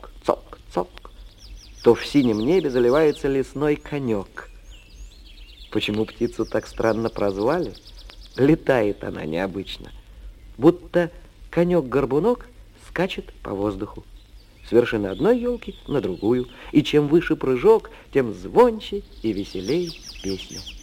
цок, цок, то в синем небе заливается лесной конек. Почему птицу так странно прозвали? Летает она необычно, будто конек-горбунок скачет по воздуху с вершины одной елки на другую, и чем выше прыжок, тем звонче и веселей песня.